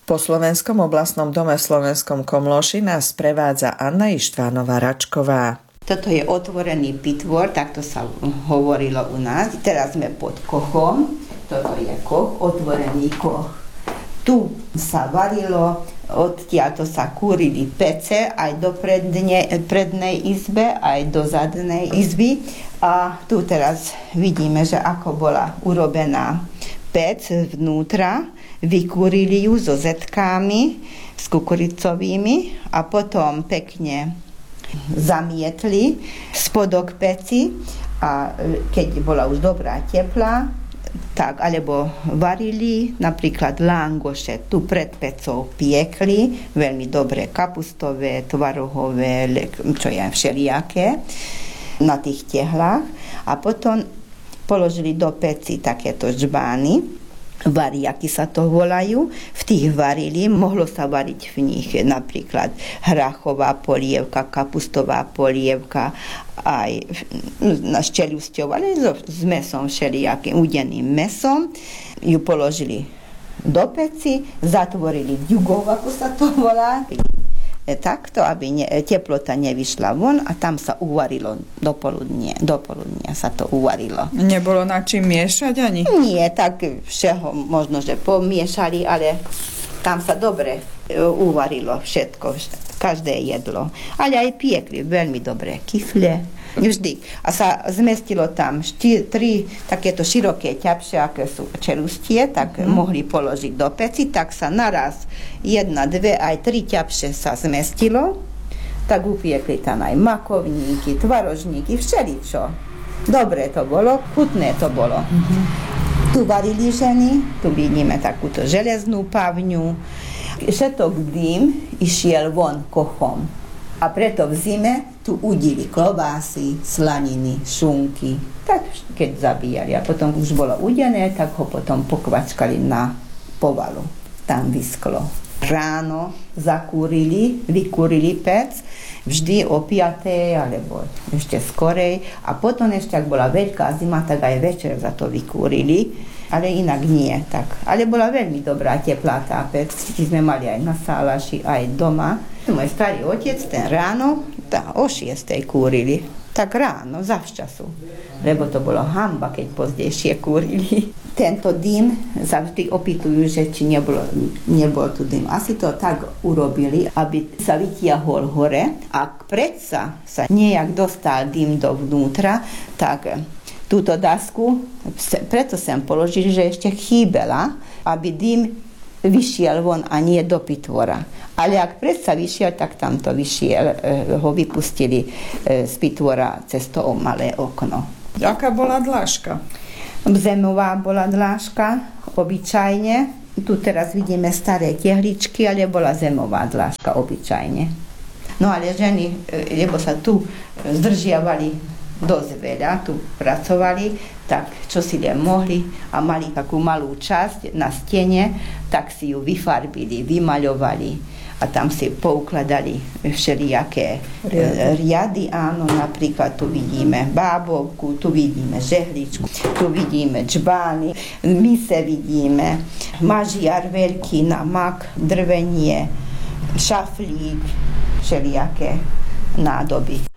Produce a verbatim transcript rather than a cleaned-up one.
Po Slovenskom oblastnom dome v Slovenskom Komlóši nás prevádza Anna Ištvánová-Račková. Toto je otvorený pitvor, takto sa hovorilo u nás. Teraz sme pod kochom. Toto je koch, otvorený koch. Tu sa varilo, odtiaľto sa kúrili pece aj do predne, prednej izbe, aj do zadnej izby. A tu teraz vidíme, že ako bola urobená pec vnútra. Vykúrili ju so zetkami, s kukuricovými a potom pekne zamietli spodok peci a keď bola už dobrá teplá, tak alebo varili napríklad langoše, tu pred pecou piekli, veľmi dobré kapustové, tvarohové, čo je všelijaké, na tých tehlách a potom položili do peci takéto žbány, variaky sa to volajú, v tých varili, mohlo sa variť v nich napríklad hrachová polievka, kapustová polievka, aj s čelusťou, ale s mesom všelijakým, udeným mesom. Ju položili do peci, zatvorili ďugou, ako sa to volá, takto, aby ne, teplota nevyšla von a tam sa uvarilo do poludnia. Do poludnia sa to uvarilo. Nebolo na čím miešať ani? Nie, tak všeho možno, že pomiešali, ale tam sa dobre uvarilo všetko, každé jedlo. Ale aj piekli veľmi dobré kifle. Vždy. A sa zmestilo tam štyri, tri takéto široké ťapše, aké sú čelustie, tak mm. mohli položiť do peci, tak sa naraz jedna, dve, aj tri ťapše sa zmestilo, tak upiekli tam aj makovníky, tvarožníky, všeličo. Dobre to bolo, chutné to bolo. Mm-hmm. Tu varili ženy, tu vidíme takúto železnú pavňu. Všetok dým išiel von kochom. A preto v zime tu udili klobásy, slaniny, šunky. Tak keď zabíjali a potom už bolo udené, tak ho potom pokvačkali na povalu. Tam vysklo. Ráno zakúrili, vykúrili pec, vždy o piatej alebo ešte skorej. A potom ešte, ak bola veľká zima, tak aj večer za to vykúrili. Ale inak nie. Tak. Ale bola veľmi dobrá teplá tá pec. Sme mali aj na sálaši, aj doma. Môj starý otec ten ráno tá, o šiestej kúrili. Tak ráno, zavčasu. Lebo to bolo hanba, keď pozdejšie kúrili. Tento dym sa vždy opýtujú, že či nebolo, nebol tu dym. Asi to tak urobili, aby sa vytiahol hore. Ak predsa sa nejak dostal dym dovnútra, tak túto dasku, preto sem položili, že ešte chýbela, aby dym vyšiel von a nie do pitvora. Ale ak predsa vyšiel, tak tamto vyšiel, ho vypustili z pitvora cez to malé okno. Aká bola dláška? Zemová bola dláška, obyčajne. Tu teraz vidíme staré tehličky, ale bola zemová dláška, obyčajne. No ale ženy, lebo sa tu zdržiavali dosť veľa, tu pracovali, tak čo si len mohli a mali takú malú časť na stene, tak si ju vyfarbili, vymaľovali a tam si poukladali všelijaké riady. riady, áno, napríklad tu vidíme bábovku, tu vidíme žehličku, tu vidíme džbány, mise vidíme, mažiar veľký na mak, drvenie, šaflík, všelijaké nádoby.